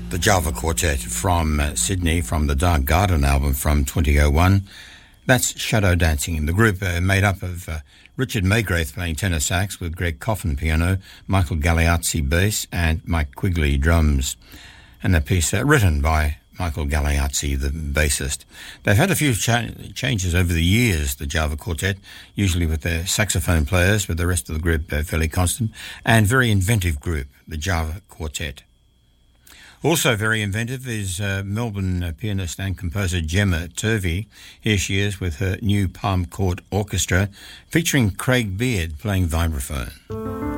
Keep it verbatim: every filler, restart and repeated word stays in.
The Java Quartet from uh, Sydney, from the Dark Garden album from twenty oh one. That's Shadow Dancing. The group uh, made up of uh, Richard Maygraith playing tenor sax with Greg Coffin piano, Michael Galeazzi bass and Mike Quigley drums. And a piece uh, written by Michael Galeazzi, the bassist. They've had a few cha- changes over the years, the Java Quartet, usually with their saxophone players, with the rest of the group uh, fairly constant, and very inventive group, the Java Quartet. Also very inventive is uh, Melbourne uh, pianist and composer Gemma Turvey. Here she is with her new Palm Court Orchestra, featuring Craig Beard playing vibraphone.